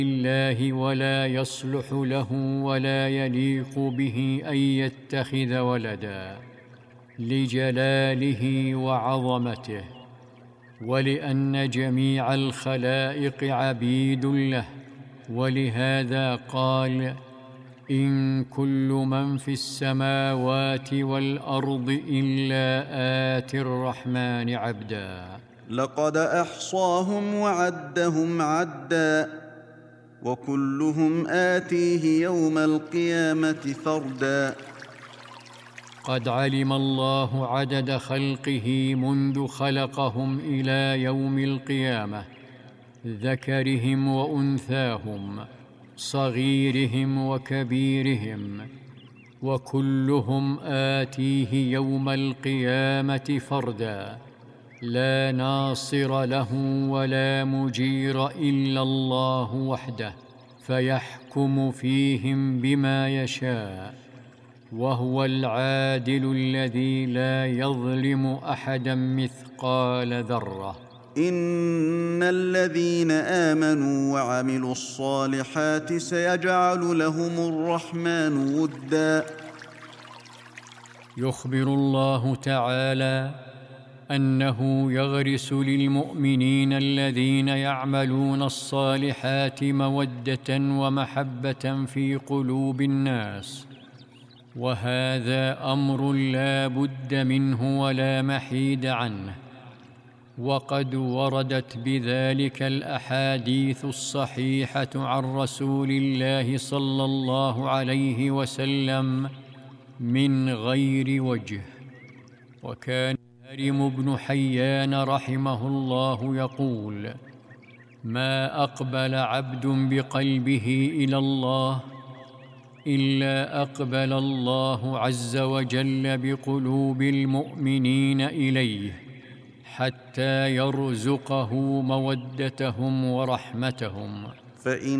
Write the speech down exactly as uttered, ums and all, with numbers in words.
الله ولا يصلح له ولا يليق به أن يتخذ ولدا لجلاله وعظمته، ولأن جميع الخلائق عبيد له، ولهذا قال: إن كل من في السماوات والأرض إلا آتي الرحمن عبدا. لقد أحصاهم وعدهم عدا وكلهم آتيه يوم القيامة فردا. قد علم الله عدد خلقه منذ خلقهم إلى يوم القيامة، ذكرهم وأنثاهم، صغيرهم وكبيرهم، وكلهم آتيه يوم القيامة فردا، لا ناصر له ولا مجير إلا الله وحده، فيحكم فيهم بما يشاء، وهو العادل الذي لا يظلم أحدا مثقال ذرة. إن الذين آمنوا وعملوا الصالحات سيجعل لهم الرحمن ودا. يخبر الله تعالى أنه يغرس للمؤمنين الذين يعملون الصالحات مودة ومحبة في قلوب الناس، وهذا أمر لا بد منه ولا محيد عنه، وقد وردت بذلك الأحاديث الصحيحة عن رسول الله صلى الله عليه وسلم من غير وجه. وكان هرم بن حيان رحمه الله يقول: ما أقبل عبد بقلبه إلى الله إلا أقبل الله عز وجل بقلوب المؤمنين إليه، حتى يرزقه مودتهم ورحمتهم. فإن